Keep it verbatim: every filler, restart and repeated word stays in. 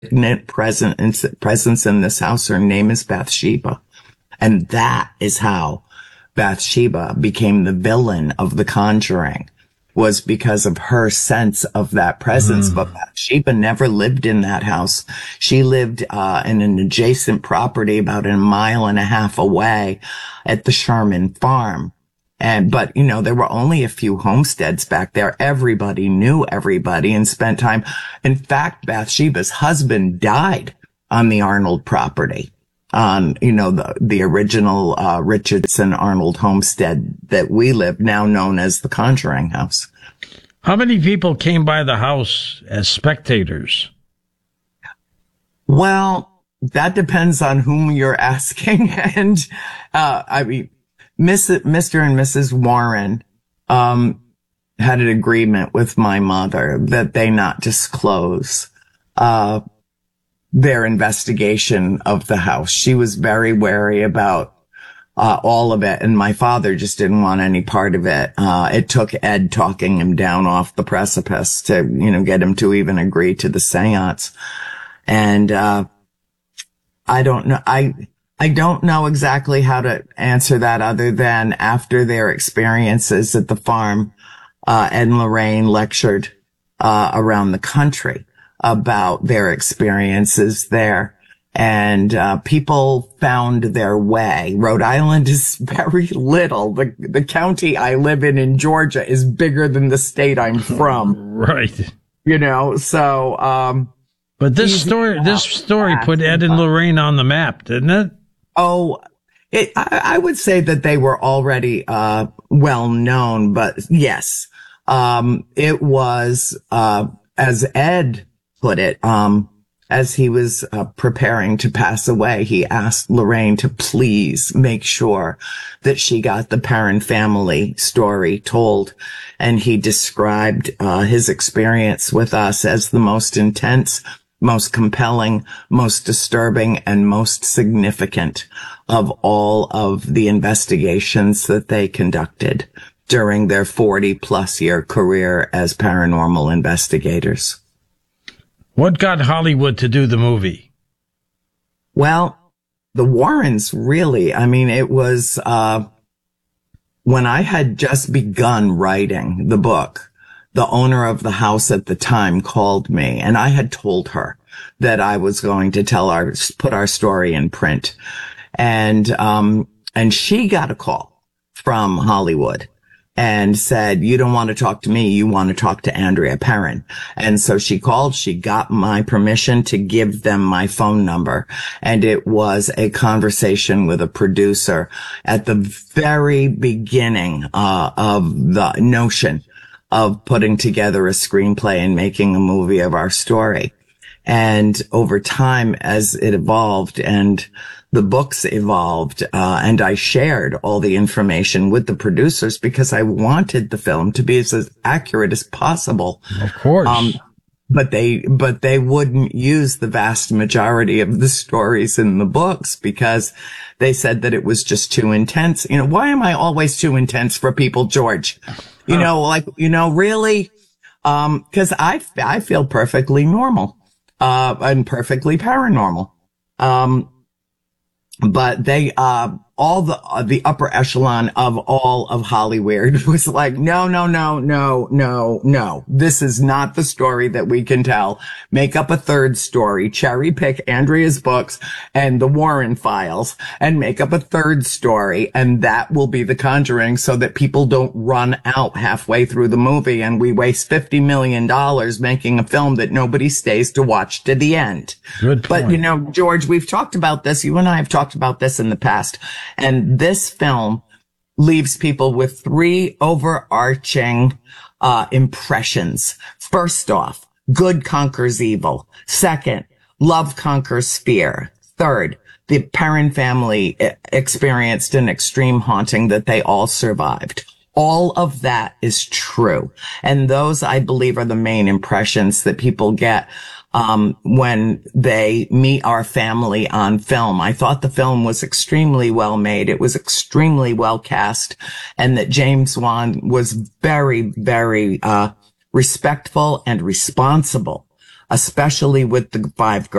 presence presence in this house. Her name is Bathsheba. And that is how Bathsheba became the villain of The Conjuring, was because of her sense of that presence. Mm. But Bathsheba never lived in that house. She lived uh in an adjacent property about a mile and a half away at the Sherman farm. And, but, you know, there were only a few homesteads back there. Everybody knew everybody and spent time. In fact, Bathsheba's husband died on the Arnold property, on, you know, the, the original, uh, Richardson Arnold homestead that we live, now known as the Conjuring House. How many people came by the house as spectators? Well, that depends on whom you're asking. And, uh, I mean, Mister and Missus Warren, um, had an agreement with my mother that they not disclose, uh, their investigation of the house. She was very wary about, uh, all of it. And my father just didn't want any part of it. Uh, it took Ed talking him down off the precipice to, you know, get him to even agree to the seance. And, uh, I don't know. I, I don't know exactly how to answer that other than after their experiences at the farm, uh, Ed and Lorraine lectured, uh, around the country about their experiences there. And, uh, people found their way. Rhode Island is very little. The, the county I live in in Georgia is bigger than the state I'm from. Right. You know, so, um. But this story, this story put Ed and Lorraine on the map, didn't it? Oh, it, I, I would say that they were already, uh, well known, but yes, um, it was, uh, as Ed put it, um, as he was uh, preparing to pass away, he asked Lorraine to please make sure that she got the Perron family story told. And he described, uh, his experience with us as the most intense, most compelling, most disturbing, and most significant of all of the investigations that they conducted during their forty plus year career as paranormal investigators. What got Hollywood to do the movie? Well, the Warrens really, I mean, it was, uh, when I had just begun writing the book, the owner of the house at the time called me, and I had told her that I was going to tell our, put our story in print. And, um, and she got a call from Hollywood and said, you don't want to talk to me. You want to talk to Andrea Perron. And so she called, she got my permission to give them my phone number. And it was a conversation with a producer at the very beginning, uh, of the notion of putting together a screenplay and making a movie of our story. And over time, as it evolved and the books evolved, uh, and I shared all the information with the producers because I wanted the film to be as, as accurate as possible. Of course. Um, but they, but they wouldn't use the vast majority of the stories in the books because they said that it was just too intense. You know, why am I always too intense for people, George? You know, like, you know, really, um, cause I, I feel perfectly normal, uh, and perfectly paranormal. Um, but they, uh, all the, uh, the upper echelon of all of Hollywood was like, no, no, no, no, no, no. This is not the story that we can tell. Make up a third story, cherry pick Andrea's books and the Warren files and make up a third story. And that will be The Conjuring so that people don't run out halfway through the movie and we waste fifty million dollars making a film that nobody stays to watch to the end. Good point. But, you know, George, we've talked about this. You and I have talked about this in the past. And this film leaves people with three overarching uh impressions. First off, good conquers evil. Second, love conquers fear. Third, the Perron family experienced an extreme haunting that they all survived. All of that is true. And those, I believe, are the main impressions that people get um when they meet our family on film. I thought the film was extremely well made. It was extremely well cast, and that James Wan was very, very uh respectful and responsible, especially with the five girls.